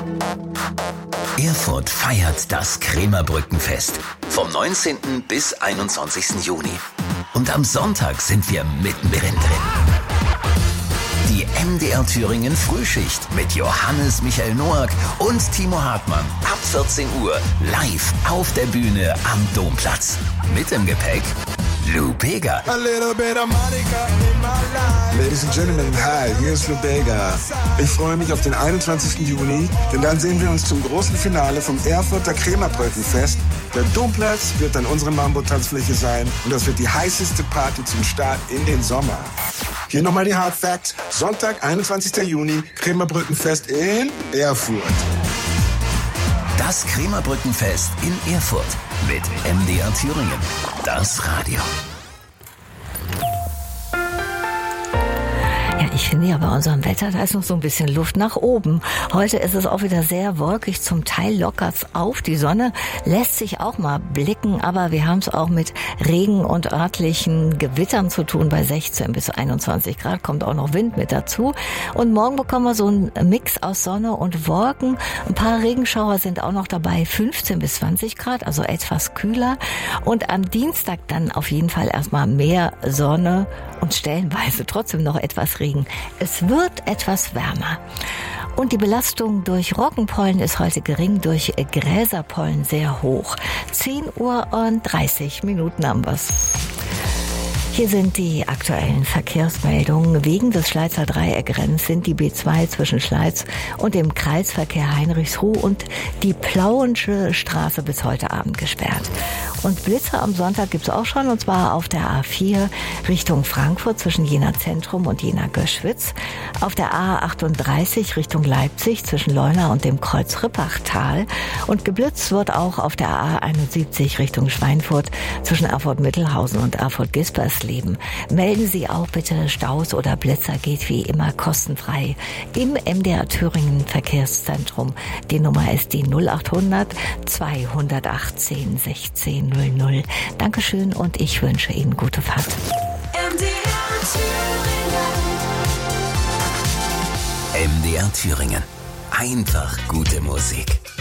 Erfurt feiert das Krämerbrückenfest vom 19. bis 21. Juni. Und am Sonntag sind wir mittendrin drin. Die MDR Thüringen Frühschicht mit Johannes Michael Noack und Timo Hartmann ab 14 Uhr live auf der Bühne am Domplatz. Mit im Gepäck Lou Bega. Ladies and Gentlemen, hi, hier ist Lou Bega. Ich freue mich auf den 21. Juni, denn dann sehen wir uns zum großen Finale vom Erfurter Krämerbrückenfest. Der Domplatz wird dann unsere Mambo-Tanzfläche sein und das wird die heißeste Party zum Start in den Sommer. Hier nochmal die Hard Facts. Sonntag, 21. Juni, Krämerbrückenfest in Erfurt. Das Krämerbrückenfest in Erfurt mit MDR Thüringen. Das Radio. Ich finde ja bei unserem Wetter, da ist noch so ein bisschen Luft nach oben. Heute ist es auch wieder sehr wolkig, zum Teil lockert's auf. Die Sonne lässt sich auch mal blicken, aber wir haben es auch mit Regen und örtlichen Gewittern zu tun. Bei 16 bis 21 Grad kommt auch noch Wind mit dazu. Und morgen bekommen wir so einen Mix aus Sonne und Wolken. Ein paar Regenschauer sind auch noch dabei, 15 bis 20 Grad, also etwas kühler. Und am Dienstag dann auf jeden Fall erstmal mehr Sonne und stellenweise trotzdem noch etwas Regen. Es wird etwas wärmer. Und die Belastung durch Roggenpollen ist heute gering, durch Gräserpollen sehr hoch. 10 Uhr und 30 Minuten haben wir's. Hier sind die aktuellen Verkehrsmeldungen. Wegen des Schleizer Dreieckrenns sind die B2 zwischen Schleiz und dem Kreisverkehr Heinrichsruh und die Plauensche Straße bis heute Abend gesperrt. Und Blitzer am Sonntag gibt's auch schon, und zwar auf der A4 Richtung Frankfurt zwischen Jena Zentrum und Jena Göschwitz, auf der A38 Richtung Leipzig zwischen Leuna und dem Kreuz Rippachtal, und geblitzt wird auch auf der A71 Richtung Schweinfurt zwischen Erfurt-Mittelhausen und Erfurt-Gispersleben. Melden Sie auch bitte Staus oder Blitzer, geht wie immer kostenfrei im MDR Thüringen Verkehrszentrum. Die Nummer ist die 0800 218 16 00. Dankeschön und ich wünsche Ihnen gute Fahrt. MDR Thüringen. Einfach gute Musik.